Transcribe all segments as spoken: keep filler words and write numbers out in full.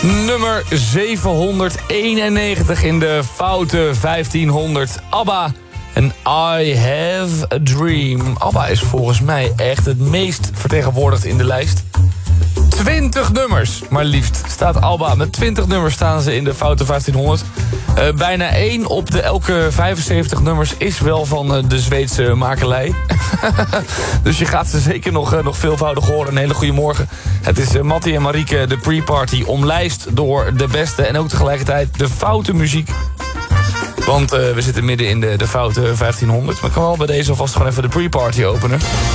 Nummer zevenhonderdeenennegentig in de foute vijftienhonderd. ABBA en I Have a Dream. ABBA is volgens mij echt het meest vertegenwoordigd in de lijst. twintig nummers, maar liefst staat ABBA. Met twintig nummers staan ze in de foute vijftienhonderd. Uh, bijna één op de elke vijfenzeventig nummers is wel van uh, de Zweedse makelij. Dus je gaat ze zeker nog, uh, nog veelvoudig horen. Een hele goede morgen. Het is uh, Mattie en Marieke, de pre-party, omlijst door de beste en ook tegelijkertijd de foute muziek. Want uh, we zitten midden in de, de foute vijftienhonderd. Maar ik kan wel bij deze alvast gewoon even de pre-party openen.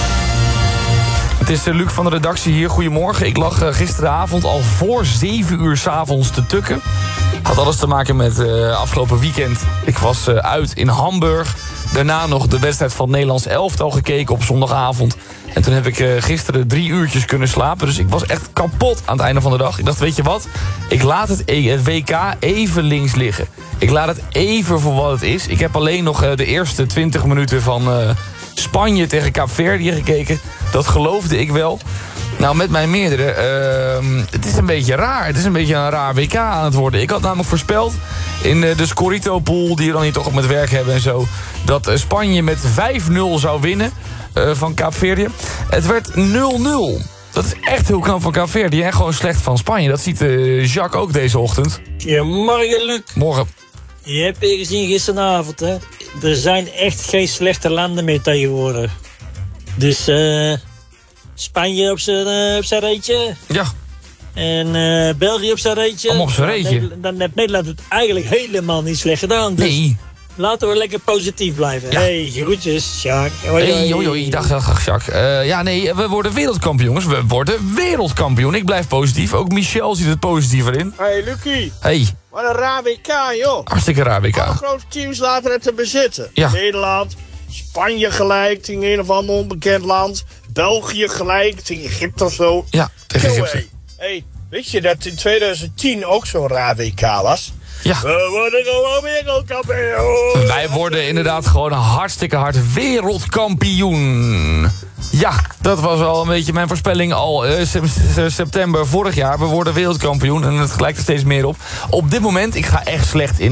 Het is Luc van de redactie hier. Goedemorgen. Ik lag gisteravond al voor zeven uur 's avonds te tukken. Had alles te maken met uh, afgelopen weekend. Ik was uh, uit in Hamburg. Daarna nog de wedstrijd van het Nederlands elftal gekeken op zondagavond. En toen heb ik uh, gisteren drie uurtjes kunnen slapen. Dus ik was echt kapot aan het einde van de dag. Ik dacht, weet je wat? Ik laat het, het W K even links liggen. Ik laat het even voor wat het is. Ik heb alleen nog uh, de eerste twintig minuten van uh, Spanje tegen Kaapverdië gekeken. Dat geloofde ik wel. Nou, met mijn meerdere, uh, het is een beetje raar. Het is een beetje een raar W K aan het worden. Ik had namelijk voorspeld in uh, de Scorito-pool, die we dan hier toch op met werk hebben en zo, dat uh, Spanje met vijf nul zou winnen uh, van Kaapverdië. Het werd nul nul. Dat is echt heel knap van Kaapverdië en gewoon slecht van Spanje. Dat ziet uh, Jacques ook deze ochtend. Goedemorgen, Luc. Morgen. Je hebt weer gezien gisteravond, hè. Er zijn echt geen slechte landen meer tegenwoordig. Dus, eh... Uh, Spanje op zijn uh, op zijn reetje. Ja. En uh, België op zijn reetje. Allemaal op zijn reetje. Dan, dan heeft Nederland het eigenlijk helemaal niet slecht gedaan. Dus nee. Laten we lekker positief blijven. Ja. Hey, groetjes, Jacques. Hoi, hey, hoi, hoi. Dag, dag, dag, Jacques. Uh, ja, nee, we worden wereldkampioens. We worden wereldkampioen. Ik blijf positief. Ook Michel ziet het positiever in. Hey, Lucie. Hey. Wat een raar W K, joh. Hartstikke raar W K. Alle grote teams laten het te bezitten. Ja. Nederland, Spanje gelijk tegen een of ander onbekend land. België gelijk tegen Egypte of zo. Ja, tegen Yo, Egypte. Hey. Hey, weet je dat in twintig tien ook zo'n raar W K was? Ja. We worden gewoon wereldkampioen. Wij worden inderdaad gewoon hartstikke hard wereldkampioen. Ja, dat was al een beetje mijn voorspelling al uh, september vorig jaar. We worden wereldkampioen en het gelijkt er steeds meer op. Op dit moment, ik ga echt slecht in